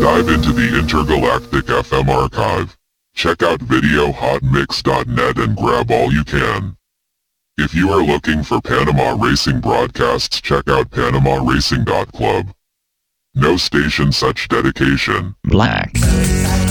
dive into the intergalactic FM archive. Check out videohotmix.net and grab all you can. If you are looking for Panama Racing broadcasts, check out PanamaRacing.club. No station such dedication. Black.